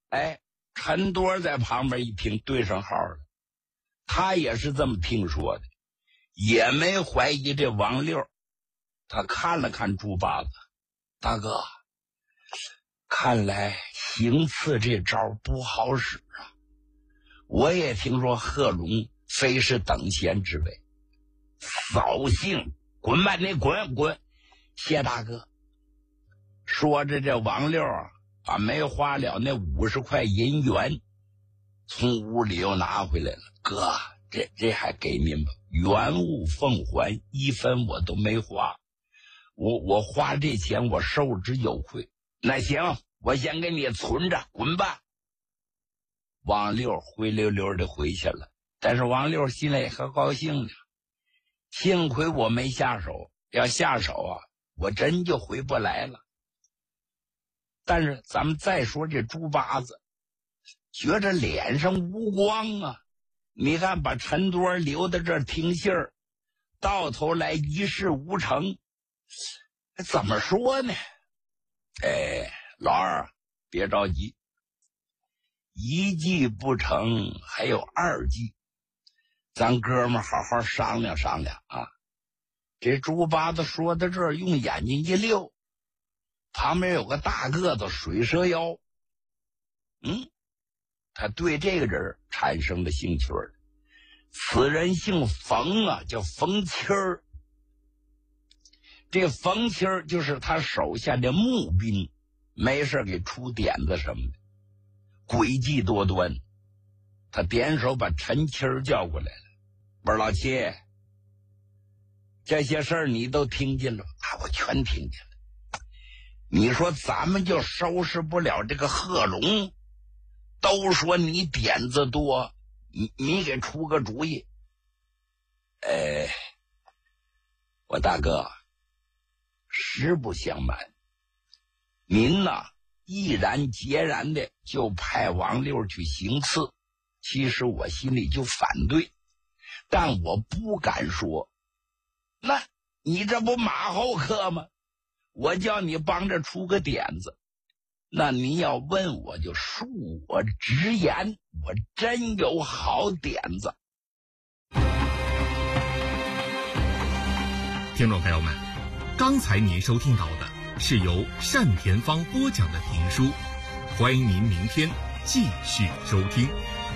哎，陈多在旁边一听对上号了，他也是这么听说的，也没怀疑这王六。他看了看猪八子，大哥，看来行刺这招不好使啊。我也听说贺龙非是等闲之辈，扫兴，滚吧，你滚！谢大哥。说着，这王六啊，把没花了那50块银元从屋里又拿回来了。哥，这还给您吧，原物奉还，1分我都没花。我花这钱我受之有愧。那行，我先给你存着，滚吧。王六灰溜溜的回去了，但是王六心里可高兴呢，幸亏我没下手，要下手啊，我真就回不来了。但是咱们再说这猪八子，觉着脸上无光啊。你看把陈多留在这儿听信儿，到头来一事无成，怎么说呢？哎，老二别着急，1计不成还有2计，咱哥们好好商量商量啊。这猪八子说到这儿，用眼睛一溜，旁边有个大个子水蛇腰，他对这个人产生了兴趣了。此人姓冯啊，叫冯七儿。这冯七儿就是他手下的募兵，没事给出点子什么的，诡计多端。他点手把陈七儿叫过来了，不是老七，这些事儿你都听见了啊？我全听见了。你说咱们就收拾不了这个贺龙，都说你点子多，你给出个主意。我大哥，实不相瞒，您呐毅然决然的就派王六去行刺，其实我心里就反对，但我不敢说。那你这不马后客吗？我叫你帮着出个点子，那你要问我就恕我直言，我真有好点子。 听众朋友们，刚才您收听到的是由单田芳播讲的评书，欢迎您明天继续收听。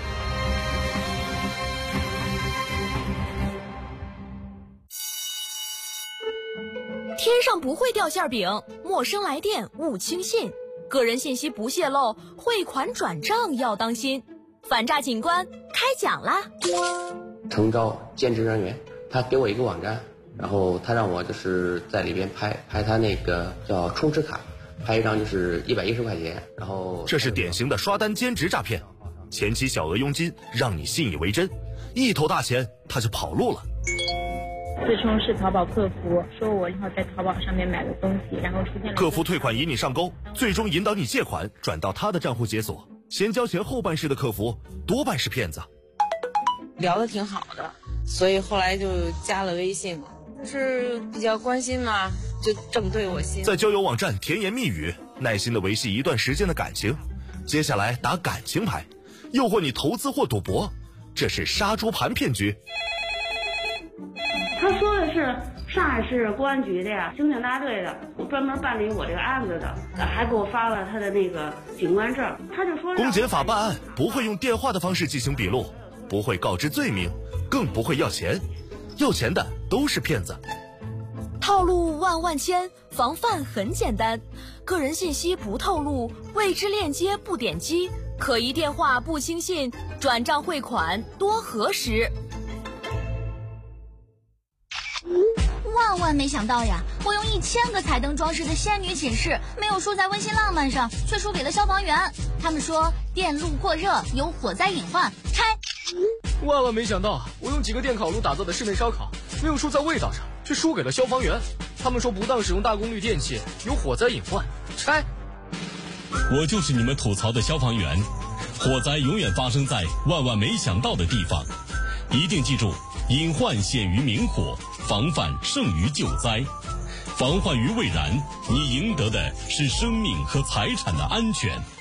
天上不会掉馅饼，陌生来电勿轻信，个人信息不泄露，汇款转账要当心。反诈警官开讲啦！ 诚招兼职人员，他给我一个网站，然后他让我就是在里边拍他那个叫充值卡，拍一张就是110块钱，然后这是典型的刷单兼职诈骗，前期小额佣金让你信以为真，一头大钱他就跑路了。 自称是淘宝客服，说我要在淘宝上面买的东西，然后出现了客服退款引你上钩，最终引导你借款转到他的账户解锁，先交钱后办事的客服多半是骗子。 聊得挺好的，所以后来就加了微信了，是比较关心嘛，就正对我心。 在交友网站甜言蜜语，耐心的维系一段时间的感情，接下来打感情牌，诱惑你投资或赌博，这是杀猪盘骗局。 他说的是上海市公安局的呀，刑警大队的，专门办理我这个案子的，还给我发了他的那个警官证。他就说公检法办案不会用电话的方式进行笔录，不会告知罪名，更不会要钱，要钱的都是骗子。 套路万万千，防范很简单，个人信息不透露，未知链接不点击，可疑电话不轻信，转账汇款多核实。 万万没想到呀，我用1000个彩灯装饰的仙女寝室，没有输在温馨浪漫上，却输给了消防员。他们说电路过热有火灾隐患，拆。 万万没想到，我用几个电烤炉打造的室内烧烤，没有输在味道上，却输给了消防员。他们说不当使用大功率电器有火灾隐患，拆。 我就是你们吐槽的消防员，火灾永远发生在万万没想到的地方，一定记住，隐患显于明火，防范胜于救灾。防患于未然，你赢得的是生命和财产的安全。